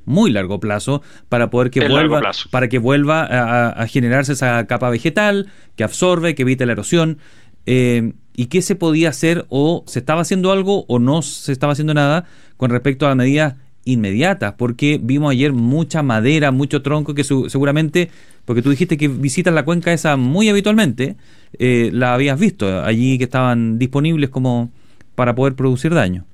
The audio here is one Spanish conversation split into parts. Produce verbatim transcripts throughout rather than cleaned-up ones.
muy largo plazo para poder que el vuelva, plazo. para que vuelva a, a generarse esa capa vegetal que absorbe, que evite la erosión. Eh, ¿Y qué se podía hacer, o se estaba haciendo algo o no se estaba haciendo nada con respecto a medidas inmediatas? Porque vimos ayer mucha madera, mucho tronco que su, seguramente, porque tú dijiste que visitas la cuenca esa muy habitualmente, eh, la habías visto allí, que estaban disponibles como para poder producir daño.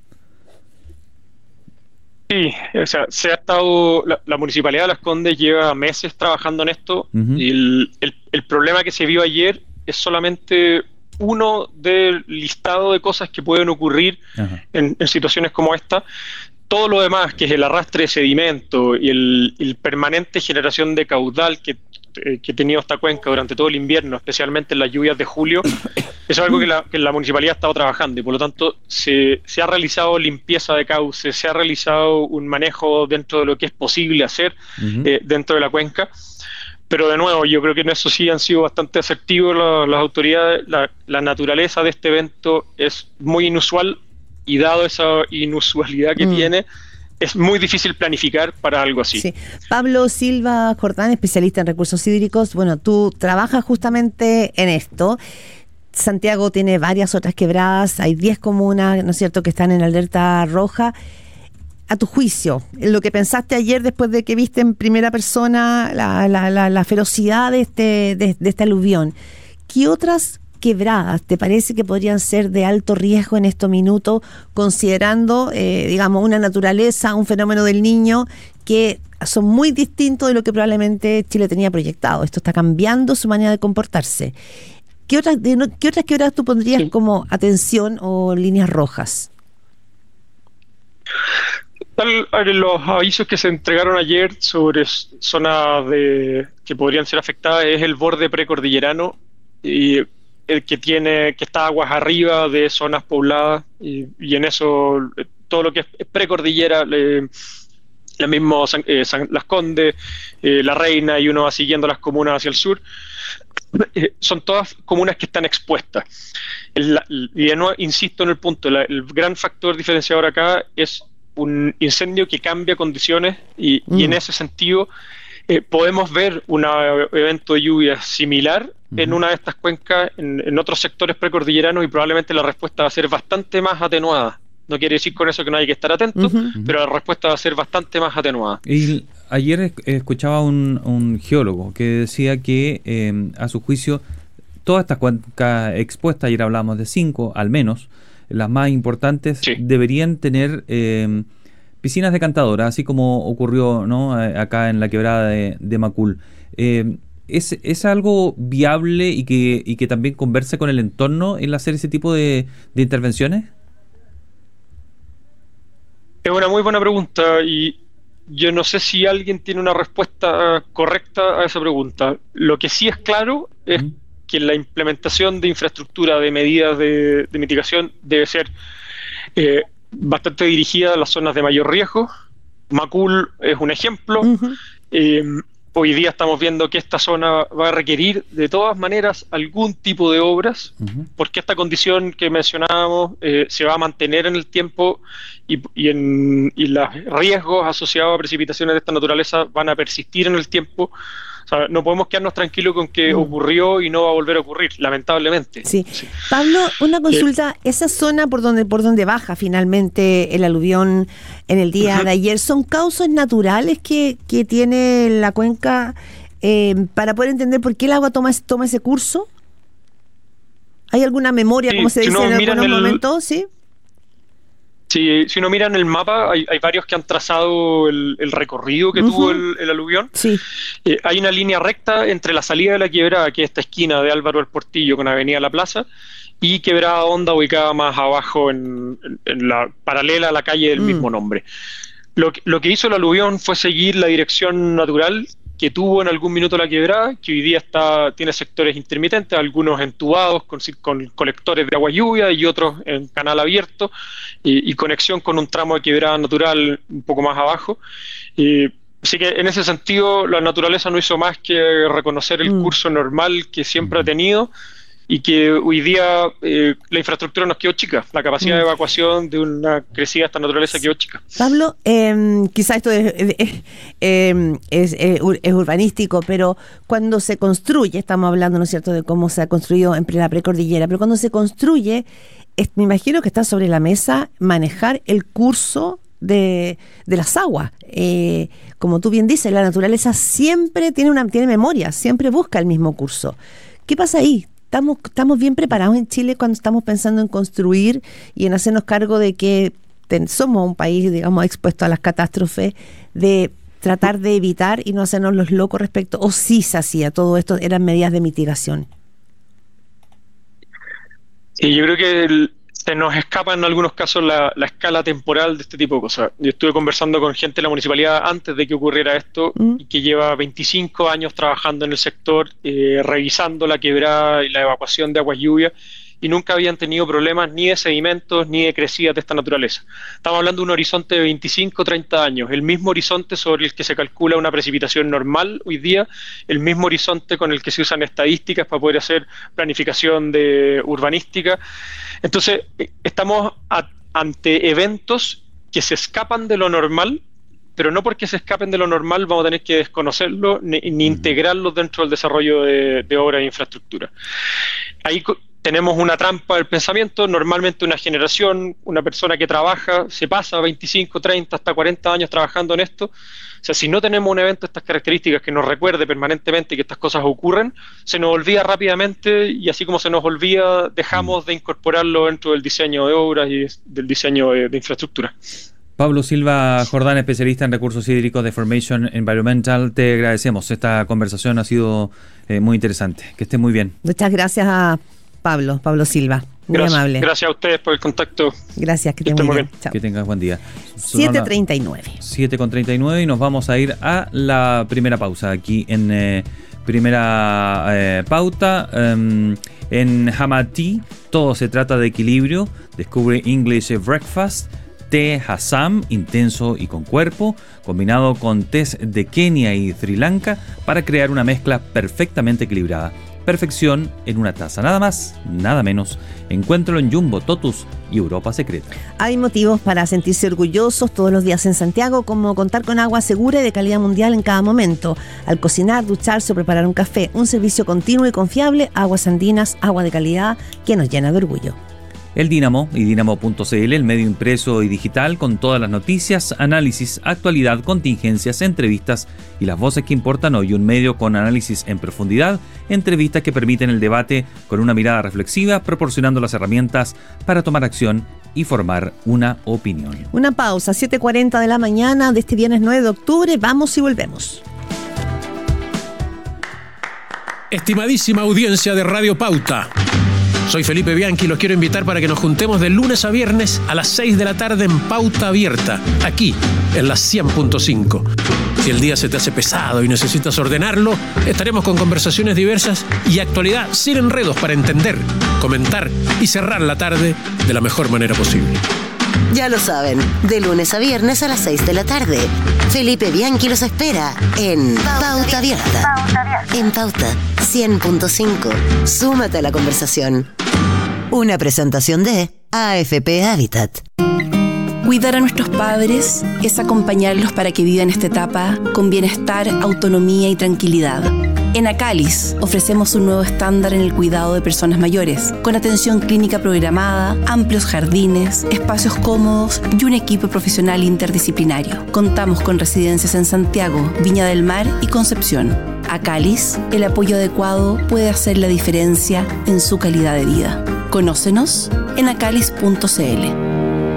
Sí, o sea, se ha estado, la, la Municipalidad de Las Condes lleva meses trabajando en esto. Uh-huh. Y el, el, el problema que se vio ayer es solamente uno del listado de cosas que pueden ocurrir uh-huh. en, en situaciones como esta. Todo lo demás, que es el arrastre de sedimento y el, el permanente generación de caudal que, eh, que ha tenido esta cuenca durante todo el invierno, especialmente en las lluvias de julio, es algo que la, que la municipalidad ha estado trabajando, y por lo tanto se, se ha realizado limpieza de cauces, se ha realizado un manejo dentro de lo que es posible hacer uh-huh. eh, dentro de la cuenca. Pero de nuevo, yo creo que en eso sí han sido bastante asertivos la, las autoridades. La, la naturaleza de este evento es muy inusual, y dado esa inusualidad que mm. tiene, es muy difícil planificar para algo así. Sí. Pablo Silva Jordán, especialista en recursos hídricos. Bueno, tú trabajas justamente en esto. Santiago tiene varias otras quebradas, hay diez comunas, ¿no es cierto?, que están en alerta roja. A tu juicio, lo que pensaste ayer después de que viste en primera persona la, la, la, la ferocidad de este, de, de este aluvión, ¿qué otras quebradas te parece que podrían ser de alto riesgo en estos minutos, considerando, eh, digamos, una naturaleza, un fenómeno del Niño que son muy distintos de lo que probablemente Chile tenía proyectado? Esto está cambiando su manera de comportarse. ¿Qué otras, de, ¿qué otras quebradas tú pondrías sí. como atención o líneas rojas? Los avisos que se entregaron ayer sobre zonas de, que podrían ser afectadas es el borde precordillerano, y el que tiene que está aguas arriba de zonas pobladas, y, y en eso todo lo que es precordillera, eh, la misma San, eh, San, Las Condes, eh, La Reina, y uno va siguiendo las comunas hacia el sur, eh, son todas comunas que están expuestas. El, la, y de nuevo insisto en el punto, la, el gran factor diferenciador acá es un incendio que cambia condiciones, y, mm. y en ese sentido eh, podemos ver un evento de lluvia similar mm. en una de estas cuencas, en, en otros sectores precordilleranos, y probablemente la respuesta va a ser bastante más atenuada. No quiere decir con eso que no hay que estar atento, uh-huh. pero la respuesta va a ser bastante más atenuada. Y ayer escuchaba a un, un geólogo que decía que eh, a su juicio todas estas cuencas expuestas, ayer hablamos de cinco al menos, las más importantes, sí. deberían tener eh, piscinas decantadoras, así como ocurrió, ¿no?, acá en la quebrada de, de Macul. Eh, ¿es, ¿Es algo viable y que, y que también converse con el entorno en hacer ese tipo de, de intervenciones? Es una muy buena pregunta, y yo no sé si alguien tiene una respuesta correcta a esa pregunta. Lo que sí es claro es uh-huh. que la implementación de infraestructura, de medidas de, de mitigación, debe ser eh, bastante dirigida a las zonas de mayor riesgo. Macul es un ejemplo. Uh-huh. Eh, hoy día estamos viendo que esta zona va a requerir de todas maneras algún tipo de obras, uh-huh. porque esta condición que mencionábamos eh, se va a mantener en el tiempo, y, y, en, y los riesgos asociados a precipitaciones de esta naturaleza van a persistir en el tiempo. O sea, no podemos quedarnos tranquilos con que mm. ocurrió y no va a volver a ocurrir, lamentablemente. Sí. sí. Pablo, una consulta. Eh, esa zona por donde por donde baja finalmente el aluvión en el día uh-huh. de ayer, ¿son causas naturales que, que tiene la cuenca eh, para poder entender por qué el agua toma, toma ese curso? ¿Hay alguna memoria, sí, como se dice si en algunos el... momentos? Sí. Sí, si uno mira en el mapa, hay, hay varios que han trazado el, el recorrido que uh-huh. tuvo el, el aluvión. Sí. Eh, hay una línea recta entre la salida de la quebrada, que es esta esquina de Álvaro del Portillo con Avenida La Plaza, y Quebrada Honda, ubicada más abajo, en, en, en la paralela a la calle del mm. mismo nombre. Lo, lo que hizo el aluvión fue seguir la dirección natural que tuvo en algún minuto la quebrada, que hoy día está tiene sectores intermitentes, algunos entubados con, con colectores de agua lluvia y otros en canal abierto, y, y conexión con un tramo de quebrada natural un poco más abajo. Y, así que en ese sentido la naturaleza no hizo más que reconocer el mm. curso normal que siempre ha tenido, y que hoy día eh, la infraestructura nos quedó chica, la capacidad mm. de evacuación de una crecida de esta naturaleza quedó chica. Pablo, eh, quizás esto es, eh, eh, es, eh, es urbanístico, pero cuando se construye, estamos hablando, ¿no es cierto?, de cómo se ha construido en plena precordillera, pero cuando se construye, es, me imagino que está sobre la mesa manejar el curso de, de las aguas. Eh, como tú bien dices, la naturaleza siempre tiene una tiene memoria, siempre busca el mismo curso. ¿Qué pasa ahí? ¿Estamos, estamos bien preparados en Chile cuando estamos pensando en construir y en hacernos cargo de que ten, somos un país, digamos, expuesto a las catástrofes, de tratar de evitar y no hacernos los locos respecto, o sí se hacía, todo esto eran medidas de mitigación? Sí, yo creo que el, se nos escapa en algunos casos la, la escala temporal de este tipo de cosas. Yo estuve conversando con gente de la municipalidad antes de que ocurriera esto, mm. y que lleva veinticinco años trabajando en el sector, eh, revisando la quebrada y la evacuación de aguas lluvias, y nunca habían tenido problemas ni de sedimentos ni de crecidas de esta naturaleza. Estamos hablando de un horizonte de veinticinco a treinta años, el mismo horizonte sobre el que se calcula una precipitación normal hoy día, el mismo horizonte con el que se usan estadísticas para poder hacer planificación de urbanística. Entonces, estamos a, ante eventos que se escapan de lo normal, pero no porque se escapen de lo normal vamos a tener que desconocerlo ni, ni integrarlos dentro del desarrollo de, de obras e infraestructura. Ahí tenemos una trampa del pensamiento. Normalmente una generación, una persona que trabaja, se pasa veinticinco, treinta, hasta cuarenta años trabajando en esto. O sea, si no tenemos un evento de estas características que nos recuerde permanentemente que estas cosas ocurren, se nos olvida rápidamente, y así como se nos olvida, dejamos de incorporarlo dentro del diseño de obras y del diseño de, de infraestructura. Pablo Silva Jordán, especialista en recursos hídricos de Formation Environmental, te agradecemos. Esta conversación ha sido eh, muy interesante. Que esté muy bien. Muchas gracias a Pablo, Pablo Silva. Muy gracias, amable. Gracias a ustedes por el contacto. Gracias, que, que estén muy bien. bien. Que tengas buen día. siete treinta y nueve. siete con treinta y nueve y nos vamos a ir a la primera pausa aquí en eh, primera eh, pauta. Um, en Hamati todo se trata de equilibrio. Descubre English Breakfast. Té Assam, intenso y con cuerpo, combinado con tés de Kenia y Sri Lanka para crear una mezcla perfectamente equilibrada. Perfección en una taza, nada más, nada menos. Encuéntralo en Jumbo, Totus y Europa Secreta. Hay motivos para sentirse orgullosos todos los días en Santiago, como contar con agua segura y de calidad mundial en cada momento. Al cocinar, ducharse o preparar un café, un servicio continuo y confiable, aguas andinas, agua de calidad que nos llena de orgullo. El Dínamo y Dínamo punto c l, el medio impreso y digital con todas las noticias, análisis, actualidad, contingencias, entrevistas y las voces que importan hoy. Un medio con análisis en profundidad, entrevistas que permiten el debate con una mirada reflexiva, proporcionando las herramientas para tomar acción y formar una opinión. Una pausa, siete cuarenta de la mañana de este viernes nueve de octubre. Vamos y volvemos. Estimadísima audiencia de Radio Pauta, soy Felipe Bianchi y los quiero invitar para que nos juntemos de lunes a viernes a las seis de la tarde en Pauta Abierta, aquí en la cien punto cinco. Si el día se te hace pesado y necesitas ordenarlo, estaremos con conversaciones diversas y actualidad sin enredos para entender, comentar y cerrar la tarde de la mejor manera posible. Ya lo saben, de lunes a viernes a las seis de la tarde. Felipe Bianchi los espera en Pauta Abierta. En Pauta cien punto cinco. Súmate a la conversación. Una presentación de A F P Habitat. Cuidar a nuestros padres es acompañarlos para que vivan esta etapa con bienestar, autonomía y tranquilidad. En Acalis ofrecemos un nuevo estándar en el cuidado de personas mayores, con atención clínica programada, amplios jardines, espacios cómodos y un equipo profesional interdisciplinario. Contamos con residencias en Santiago, Viña del Mar y Concepción. Acalis, el apoyo adecuado puede hacer la diferencia en su calidad de vida. Conócenos en acalis punto c l.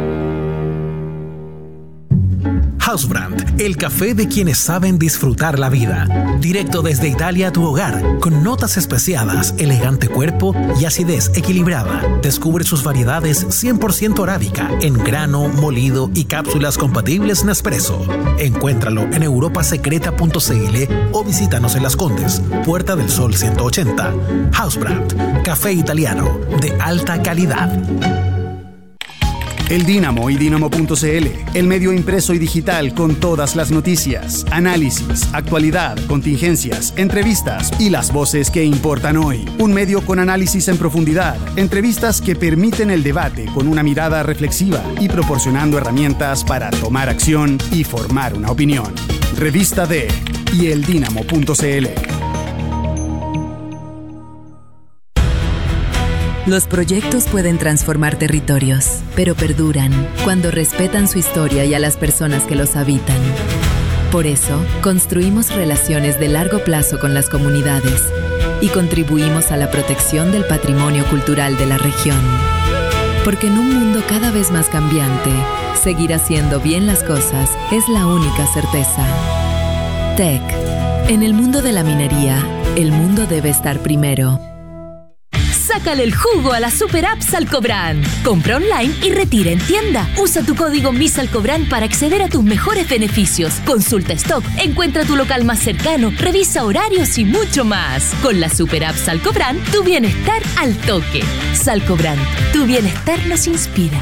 Hausbrand, el café de quienes saben disfrutar la vida. Directo desde Italia a tu hogar, con notas especiadas, elegante cuerpo y acidez equilibrada. Descubre sus variedades cien por ciento arábica, en grano, molido y cápsulas compatibles Nespresso. Encuéntralo en europa secreta punto c l o visítanos en Las Condes, Puerta del Sol ciento ochenta. Hausbrand, café italiano de alta calidad. El Dínamo y Dínamo punto c l, el medio impreso y digital con todas las noticias, análisis, actualidad, contingencias, entrevistas y las voces que importan hoy. Un medio con análisis en profundidad, entrevistas que permiten el debate con una mirada reflexiva y proporcionando herramientas para tomar acción y formar una opinión. Revista D y el Dínamo punto c l. Los proyectos pueden transformar territorios, pero perduran cuando respetan su historia y a las personas que los habitan. Por eso, construimos relaciones de largo plazo con las comunidades y contribuimos a la protección del patrimonio cultural de la región. Porque en un mundo cada vez más cambiante, seguir haciendo bien las cosas es la única certeza. T E C. En el mundo de la minería, el mundo debe estar primero. Sácale el jugo a la super app Salcobrand. Compra online y retira en tienda. Usa tu código MISALCOBRAND para acceder a tus mejores beneficios. Consulta stock, encuentra tu local más cercano, revisa horarios y mucho más. Con la super app Salcobrand, tu bienestar al toque. Salcobrand, tu bienestar nos inspira.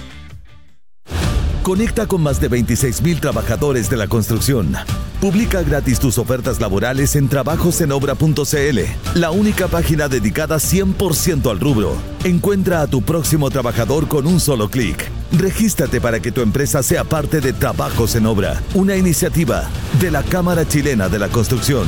Conecta con más de veintiséis mil trabajadores de la construcción. Publica gratis tus ofertas laborales en trabajos en obra punto c l, la única página dedicada cien por ciento al rubro. Encuentra a tu próximo trabajador con un solo clic. Regístrate para que tu empresa sea parte de Trabajos en Obra, una iniciativa de la Cámara Chilena de la Construcción.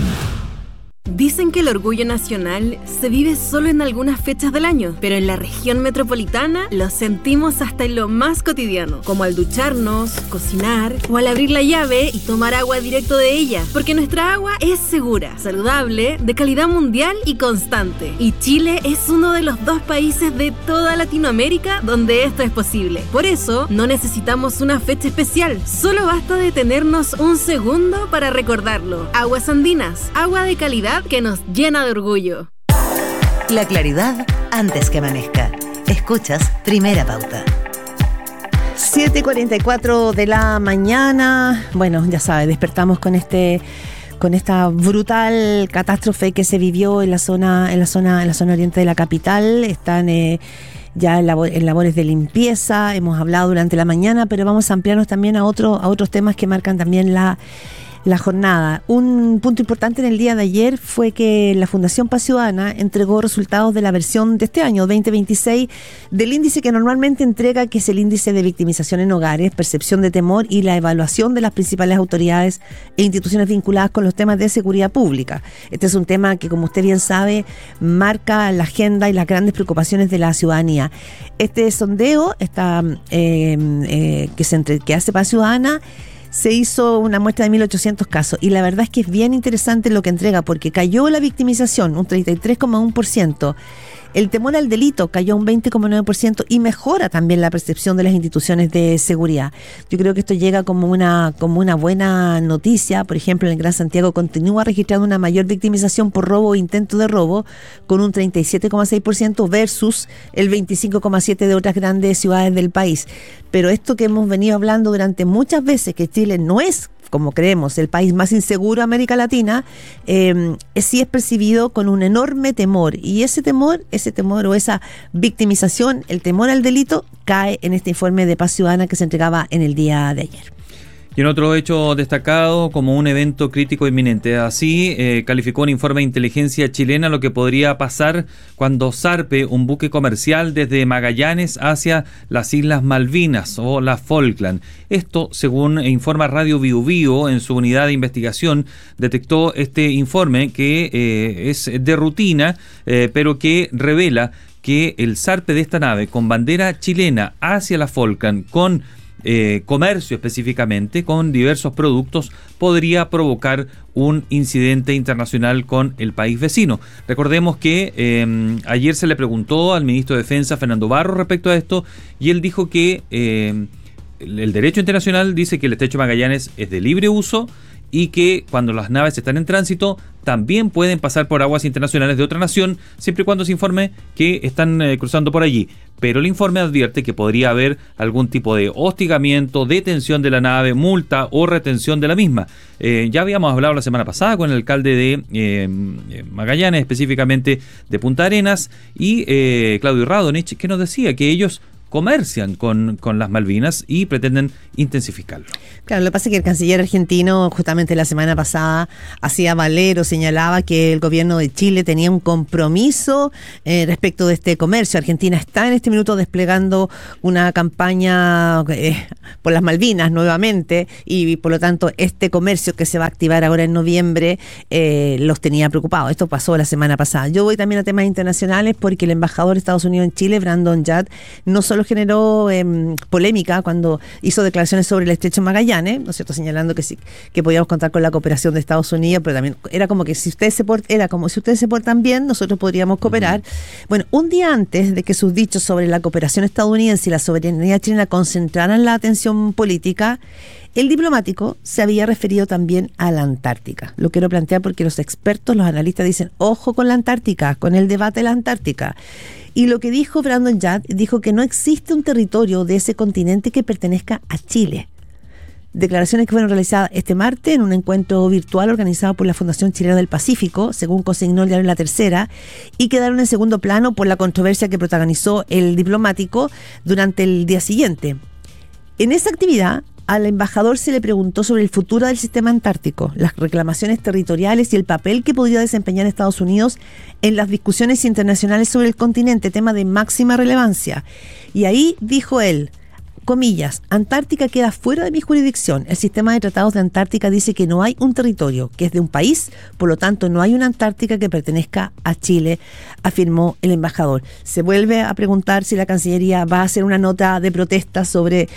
Dicen que el orgullo nacional se vive solo en algunas fechas del año, pero en la región metropolitana lo sentimos hasta en lo más cotidiano, como al ducharnos, cocinar o al abrir la llave y tomar agua directo de ella, porque nuestra agua es segura, saludable, de calidad mundial y constante. Y Chile es uno de los dos países de toda Latinoamérica donde esto es posible. Por eso, no necesitamos una fecha especial, solo basta detenernos un segundo para recordarlo. Aguas Andinas, agua de calidad que nos llena de orgullo. La claridad antes que amanezca. Escuchas Primera Pauta. siete y cuarenta y cuatro de la mañana. Bueno, ya sabes, despertamos con este con esta brutal catástrofe que se vivió en la zona en la zona en la zona oriente de la capital. Están eh, ya en, labor, en labores de limpieza. Hemos hablado durante la mañana, pero vamos a ampliarnos también a otro, a otros temas que marcan también la La jornada. Un punto importante en el día de ayer fue que la Fundación Paz Ciudadana entregó resultados de la versión de este año, veinte veintiséis, del índice que normalmente entrega, que es el índice de victimización en hogares, percepción de temor y la evaluación de las principales autoridades e instituciones vinculadas con los temas de seguridad pública. Este es un tema que, como usted bien sabe, marca la agenda y las grandes preocupaciones de la ciudadanía. Este sondeo está, eh, eh, que, se entre, que hace Paz Ciudadana, se hizo una muestra de mil ochocientos casos y la verdad es que es bien interesante lo que entrega, porque cayó la victimización un treinta y tres coma uno por ciento, el temor al delito cayó un veinte coma nueve por ciento y mejora también la percepción de las instituciones de seguridad. Yo creo que esto llega como una, como una buena noticia. Por ejemplo, en el Gran Santiago continúa registrando una mayor victimización por robo o intento de robo, con un treinta y siete coma seis por ciento versus el veinticinco coma siete por ciento de otras grandes ciudades del país. Pero esto que hemos venido hablando durante muchas veces, que Chile no es, como creemos, el país más inseguro de América Latina, eh, sí es percibido con un enorme temor, y ese temor, ese temor o esa victimización, el temor al delito, cae en este informe de Paz Ciudadana que se entregaba en el día de ayer. Y en otro hecho destacado como un evento crítico inminente. Así eh, calificó un informe de inteligencia chilena lo que podría pasar cuando zarpe un buque comercial desde Magallanes hacia las Islas Malvinas o las Falkland. Esto, según informa Radio Biu Biu en su unidad de investigación, detectó este informe que eh, es de rutina, eh, pero que revela que el zarpe de esta nave con bandera chilena hacia la Falkland, con Eh, comercio específicamente, con diversos productos, podría provocar un incidente internacional con el país vecino. Recordemos que eh, ayer se le preguntó al ministro de Defensa, Fernando Barro, respecto a esto, y él dijo que eh, el, el derecho internacional dice que el estrecho de Magallanes es de libre uso y que cuando las naves están en tránsito también pueden pasar por aguas internacionales de otra nación, siempre y cuando se informe que están eh, cruzando por allí. Pero el informe advierte que podría haber algún tipo de hostigamiento, detención de la nave, multa o retención de la misma. Eh, ya habíamos hablado la semana pasada con el alcalde de eh, Magallanes, específicamente de Punta Arenas, y eh, Claudio Radonich, que nos decía que ellos comercian con, con las Malvinas y pretenden intensificarlo. Claro, lo que pasa es que el canciller argentino justamente la semana pasada hacía valer o señalaba que el gobierno de Chile tenía un compromiso eh, respecto de este comercio. Argentina está en este minuto desplegando una campaña eh, por las Malvinas nuevamente y por lo tanto este comercio que se va a activar ahora en noviembre eh, los tenía preocupados. Esto pasó la semana pasada. Yo voy también a temas internacionales porque el embajador de Estados Unidos en Chile, Brandon Judd, no solo generó eh, polémica cuando hizo declaraciones sobre el estrecho Magallanes, ¿no es cierto?, señalando que sí, que podíamos contar con la cooperación de Estados Unidos, pero también era como que si ustedes se port, era como si ustedes se portan bien, nosotros podríamos cooperar. Uh-huh. Bueno, un día antes de que sus dichos sobre la cooperación estadounidense y la soberanía chilena concentraran la atención política, el diplomático se había referido también a la Antártica. Lo quiero plantear porque los expertos, los analistas dicen, ojo con la Antártica, con el debate de la Antártica. Y lo que dijo Brandon Judd, dijo que no existe un territorio de ese continente que pertenezca a Chile. Declaraciones que fueron realizadas este martes en un encuentro virtual organizado por la Fundación Chilena del Pacífico, según consignó el diario La Tercera, y quedaron en segundo plano por la controversia que protagonizó el diplomático durante el día siguiente. En esa actividad, al embajador se le preguntó sobre el futuro del sistema antártico, las reclamaciones territoriales y el papel que podría desempeñar Estados Unidos en las discusiones internacionales sobre el continente, tema de máxima relevancia. Y ahí dijo él, comillas, Antártica queda fuera de mi jurisdicción. El sistema de tratados de Antártica dice que no hay un territorio, que es de un país, por lo tanto no hay una Antártica que pertenezca a Chile, afirmó el embajador. Se vuelve a preguntar si la Cancillería va a hacer una nota de protesta sobre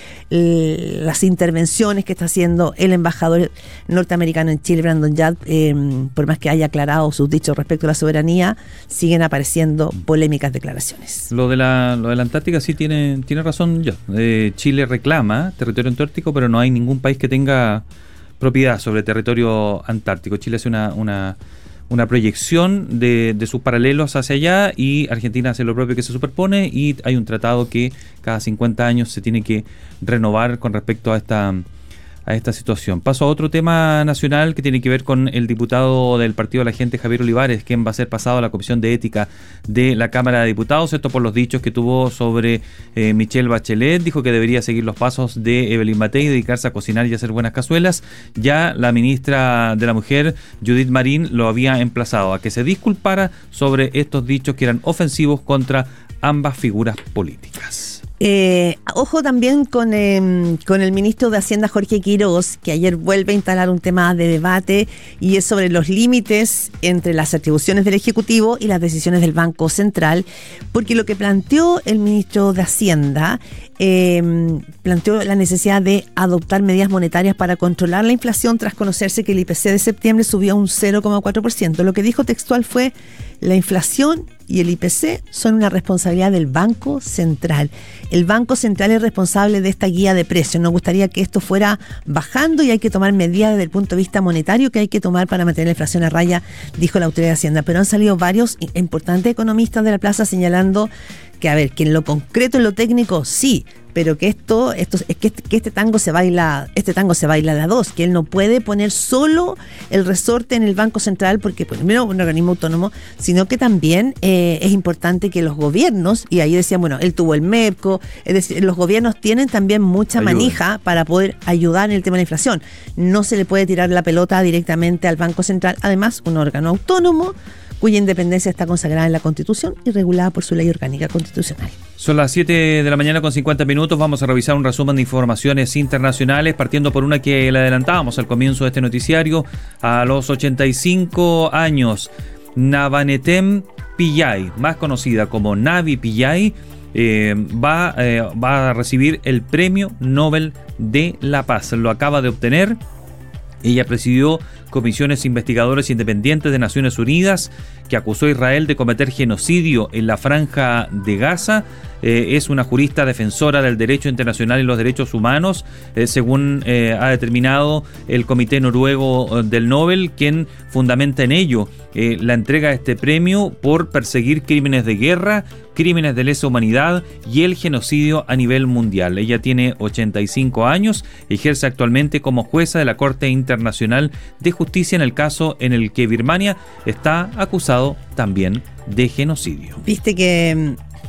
eh, las intervenciones que está haciendo el embajador norteamericano en Chile, Brandon Judd. Eh, por más que haya aclarado sus dichos respecto a la soberanía, siguen apareciendo polémicas declaraciones. Lo de la, lo de la Antártica sí tiene, tiene razón Judd. Eh, Chile reclama territorio antártico, pero no hay ningún país que tenga propiedad sobre territorio antártico. Chile hace una, una, una proyección de, de sus paralelos hacia allá y Argentina hace lo propio que se superpone y hay un tratado que cada cincuenta años se tiene que renovar con respecto a esta, a esta situación. Paso a otro tema nacional que tiene que ver con el diputado del Partido de la Gente, Javier Olivares, quien va a ser pasado a la Comisión de Ética de la Cámara de Diputados, esto por los dichos que tuvo sobre eh, Michelle Bachelet. Dijo que debería seguir los pasos de Evelyn Matei y dedicarse a cocinar y hacer buenas cazuelas. Ya la ministra de la Mujer, Judith Marín, lo había emplazado a que se disculpara sobre estos dichos que eran ofensivos contra ambas figuras políticas. Eh, ojo también con, eh, con el ministro de Hacienda, Jorge Quiroz, que ayer vuelve a instalar un tema de debate y es sobre los límites entre las atribuciones del Ejecutivo y las decisiones del Banco Central, porque lo que planteó el ministro de Hacienda eh, planteó la necesidad de adoptar medidas monetarias para controlar la inflación tras conocerse que el I P C de septiembre subió un cero coma cuatro por ciento. Lo que dijo textual fue: la inflación y el I P C son una responsabilidad del Banco Central. El Banco Central es responsable de esta guía de precios. Nos gustaría que esto fuera bajando y hay que tomar medidas desde el punto de vista monetario que hay que tomar para mantener la inflación a raya, dijo la autoridad de Hacienda. Pero han salido varios importantes economistas de la plaza señalando que, a ver, que en lo concreto, en lo técnico, sí, pero que esto, esto es que este, que este tango se baila, este tango se baila de a dos, que él no puede poner solo el resorte en el Banco Central, porque pues, primero un organismo autónomo, sino que también eh, es importante que los gobiernos, y ahí decían, bueno, él tuvo el MEPCO, es decir, los gobiernos tienen también mucha Ayuda. manija para poder ayudar en el tema de la inflación. No se le puede tirar la pelota directamente al Banco Central, además un órgano autónomo cuya independencia está consagrada en la Constitución y regulada por su ley orgánica constitucional. Son las siete de la mañana con cincuenta minutos. Vamos a revisar un resumen de informaciones internacionales, partiendo por una que le adelantábamos al comienzo de este noticiario. A los ochenta y cinco años, Navanetem Pillay, más conocida como Navi Pillay, eh, va, eh, va a recibir el Premio Nobel de la Paz. Lo acaba de obtener. Ella presidió comisiones investigadoras independientes de Naciones Unidas que acusó a Israel de cometer genocidio en la Franja de Gaza. Eh, es una jurista defensora del derecho internacional y los derechos humanos, eh, según eh, ha determinado el Comité Noruego del Nobel, quien fundamenta en ello eh, la entrega de este premio por perseguir crímenes de guerra, crímenes de lesa humanidad y el genocidio a nivel mundial. Ella tiene ochenta y cinco años, ejerce actualmente como jueza de la Corte Internacional de Justicia en el caso en el que Birmania está acusado también de genocidio. Viste que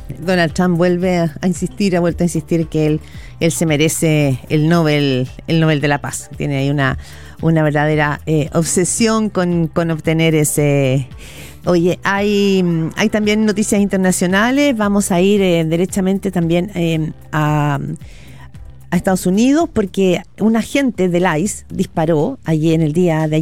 Donald Trump vuelve a, a insistir, ha vuelto a insistir que él, él se merece el Nobel, el Nobel de la Paz. Tiene ahí una, una verdadera eh, obsesión con, con obtener ese... Oye, hay, hay también noticias internacionales. Vamos a ir eh, derechamente también eh, a... a Estados Unidos, porque un agente del I C E disparó allí en el día de ayer